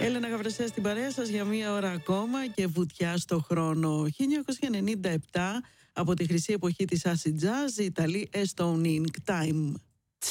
Έλενα Γαβρεσέα στην παρέα σας για μία ώρα ακόμα και βουτιά στο χρόνο. 1997, από τη χρυσή εποχή της acid jazz, οι Ιταλοί Estonic Time.